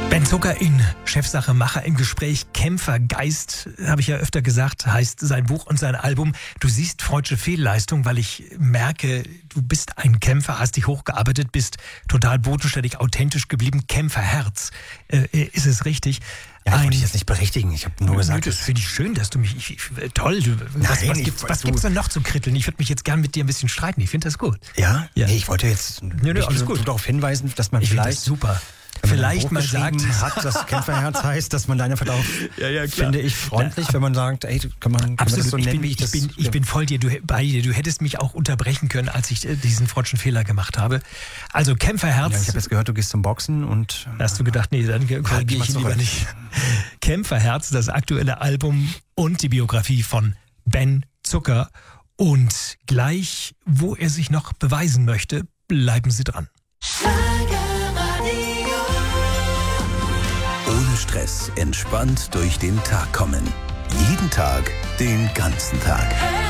Ben Zucker in Chefsache Macher im Gespräch. Kämpfergeist, habe ich ja öfter gesagt, heißt sein Buch und sein Album. Du siehst freudsche Fehlleistung, weil ich merke, du bist ein Kämpfer, hast dich hochgearbeitet, bist total bodenständig, authentisch geblieben. Kämpferherz, ist es richtig? Ja, ich wollte dich jetzt nicht berichtigen. Ich habe nur gesagt, das finde ich schön, dass du mich... toll. Was gibt's denn noch zu kritteln? Ich würde mich jetzt gern mit dir ein bisschen streiten. Ich finde das gut. Ja? Ja. Nee, ich wollte jetzt alles gut. darauf hinweisen, dass man Ich finde das vielleicht... super. Wenn man Vielleicht mal sagt, hat, dass Kämpferherz heißt, dass man deine Verlauf, klar. finde ich, freundlich, wenn man sagt, ey, kann man das so nennen, wie ich das... Ich bin voll bei dir. Du hättest mich auch unterbrechen können, als ich diesen freudschen Fehler gemacht habe. Also Kämpferherz. Ja, ich habe jetzt gehört, du gehst zum Boxen und... Da hast du gedacht, nee, dann korrigiere ich lieber nicht. Kämpferherz, das aktuelle Album und die Biografie von Ben Zucker. Und gleich, wo er sich noch beweisen möchte, bleiben Sie dran. Ohne Stress, entspannt durch den Tag kommen. Jeden Tag, den ganzen Tag.